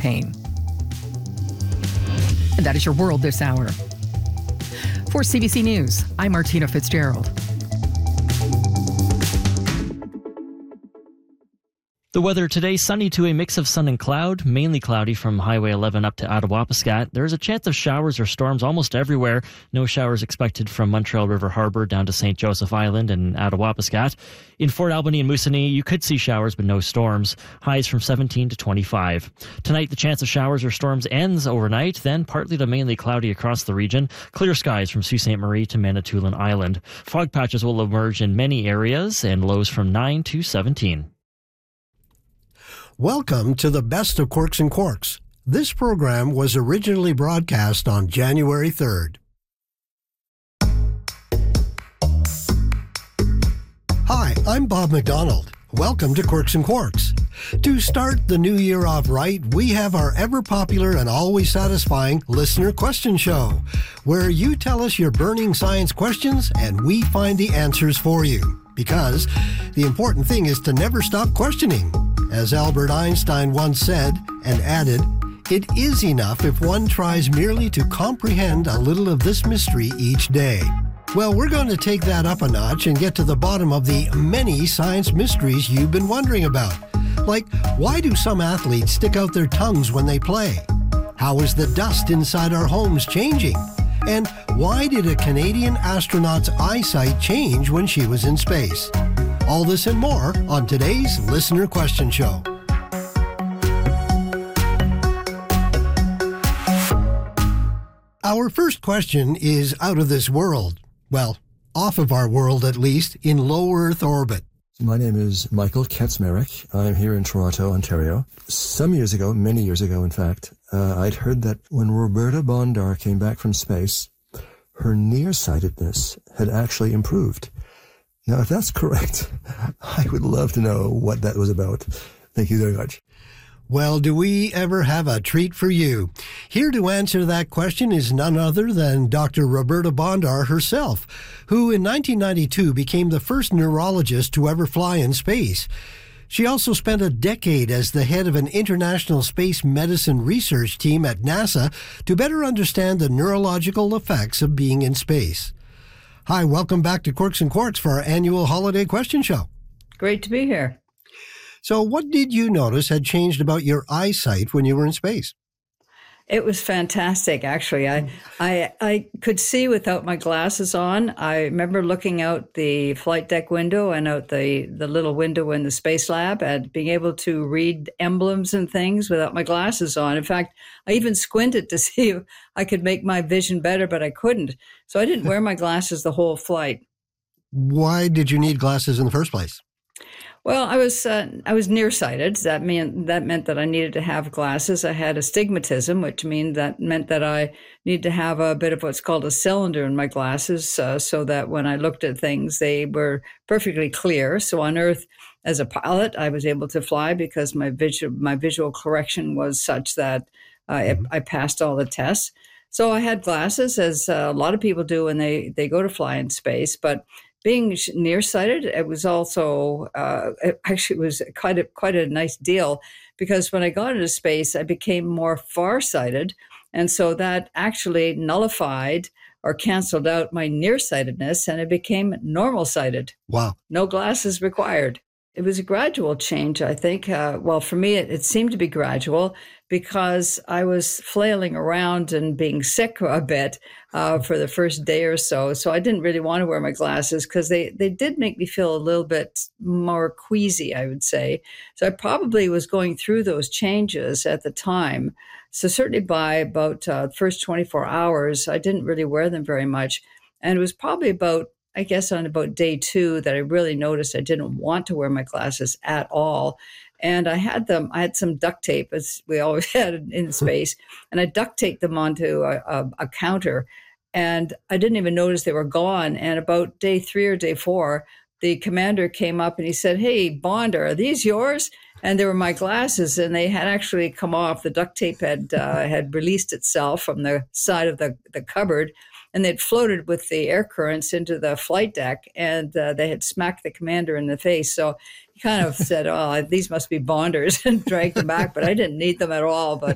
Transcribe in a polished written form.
pain. And that is your world this hour. For CBC News, I'm Martina Fitzgerald. The weather today, sunny to a mix of sun and cloud, mainly cloudy from Highway 11 up to Attawapiskat. There's a chance of showers or storms almost everywhere. No showers expected from Montreal River Harbor down to St. Joseph Island and Attawapiskat. In Fort Albany and Moosonee, you could see showers but no storms. Highs from 17 to 25. Tonight, the chance of showers or storms ends overnight, then partly to mainly cloudy across the region. Clear skies from Sault Ste. Marie to Manitoulin Island. Fog patches will emerge in many areas and lows from 9 to 17. Welcome to the Best of Quirks and Quarks. This program was originally broadcast on January 3rd. Hi, I'm Bob McDonald. Welcome to Quirks and Quarks. To start the new year off right, we have our ever-popular and always satisfying listener question show, where you tell us your burning science questions and we find the answers for you. Because the important thing is to never stop questioning. As Albert Einstein once said and added, it is enough if one tries merely to comprehend a little of this mystery each day. Well, we're going to take that up a notch and get to the bottom of the many science mysteries you've been wondering about. Like, why do some athletes stick out their tongues when they play? How is the dust inside our homes changing? And why did a Canadian astronaut's eyesight change when she was in space? All this and more on today's Listener Question Show. Our first question is out of this world. Well, off of our world at least, in low Earth orbit. My name is Michael Kaczmarek. I'm here in Toronto, Ontario. Some years ago, many years ago in fact, I'd heard that when Roberta Bondar came back from space, her nearsightedness had actually improved. Now, if that's correct, I would love to know what that was about. Thank you very much. Well, do we ever have a treat for you? Here to answer that question is none other than Dr. Roberta Bondar herself, who in 1992 became the first neurologist to ever fly in space. She also spent a decade as the head of an international space medicine research team at NASA to better understand the neurological effects of being in space. Hi, welcome back to Quirks and Quarks for our annual holiday question show. Great to be here. So what did you notice had changed about your eyesight when you were in space? It was fantastic, actually. I could see without my glasses on. I remember looking out the flight deck window and out the little window in the space lab and being able to read emblems and things without my glasses on. In fact, I even squinted to see if I could make my vision better, but I couldn't. So I didn't wear my glasses the whole flight. Why did you need glasses in the first place? Well, I was nearsighted. That meant that I needed to have glasses. I had astigmatism, which meant that I needed to have a bit of what's called a cylinder in my glasses, so that when I looked at things, they were perfectly clear. So on Earth, as a pilot, I was able to fly because my visual correction was such that I passed all the tests. So I had glasses, as a lot of people do when they go to fly in space, but being nearsighted, it was also it was quite a nice deal, because when I got into space, I became more farsighted, and so that actually nullified or canceled out my nearsightedness, and I became normal-sighted. Wow! No glasses required. It was a gradual change, I think. Well, for me, it seemed to be gradual because I was flailing around and being sick a bit for the first day or so. So I didn't really want to wear my glasses because they did make me feel a little bit more queasy, I would say. So I probably was going through those changes at the time. So certainly by about the first 24 hours, I didn't really wear them very much. And it was probably about day 2 that I really noticed I didn't want to wear my glasses at all. And I had some duct tape, as we always had in space, and I duct taped them onto a counter, and I didn't even notice they were gone. And about day 3 or day 4, the commander came up and he said, "Hey, Bondar, are these yours?" And they were my glasses, and they had actually come off. The duct tape had released itself from the side of the cupboard, and they'd floated with the air currents into the flight deck, and they had smacked the commander in the face. So he kind of said, "Oh, these must be Bondars," and dragged them back, but I didn't need them at all. But